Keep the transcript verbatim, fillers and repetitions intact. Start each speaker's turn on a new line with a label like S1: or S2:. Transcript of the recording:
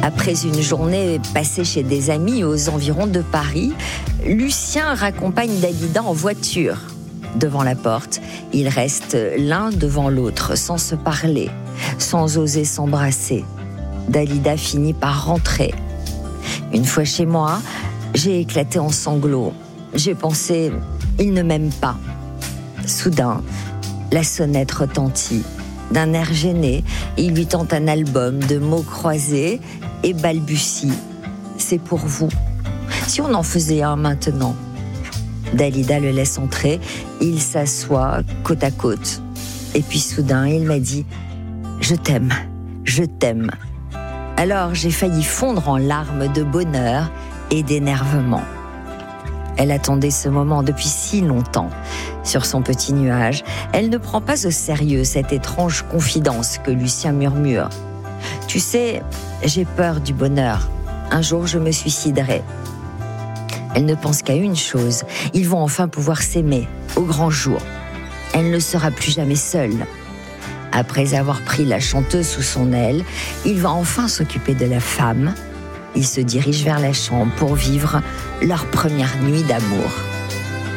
S1: Après une journée passée chez des amis aux environs de Paris, Lucien raccompagne Dalida en voiture. Devant la porte, ils restent l'un devant l'autre, sans se parler, sans oser s'embrasser. Dalida finit par rentrer. Une fois chez moi, j'ai éclaté en sanglots. J'ai pensé, il ne m'aime pas. Soudain, la sonnette retentit. D'un air gêné, il lui tend un album de mots croisés et balbutie. C'est pour vous. Si on en faisait un maintenant. Dalida le laisse entrer. Il s'assoit côte à côte. Et puis soudain, il m'a dit « Je t'aime, je t'aime ». Alors j'ai failli fondre en larmes de bonheur et d'énervement. Elle attendait ce moment depuis si longtemps. Sur son petit nuage, elle ne prend pas au sérieux cette étrange confidence que Lucien murmure. « Tu sais, j'ai peur du bonheur. Un jour, je me suiciderai. » Elle ne pense qu'à une chose, ils vont enfin pouvoir s'aimer, au grand jour. Elle ne sera plus jamais seule. Après avoir pris la chanteuse sous son aile, il va enfin s'occuper de la femme. Ils se dirigent vers la chambre pour vivre leur première nuit d'amour.